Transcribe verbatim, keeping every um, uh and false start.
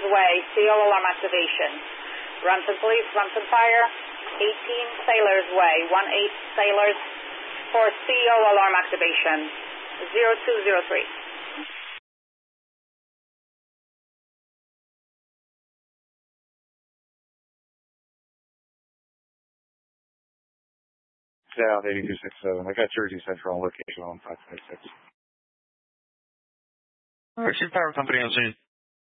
Way, C O alarm activation. Brampton Police, Brampton Fire, eighteen Sailors Way, one eight Sailors for C O alarm activation, zero two zero three. South eighty-two sixty-seven. I got Jersey Central on location on five five six. All right, Chief Power Company on scene.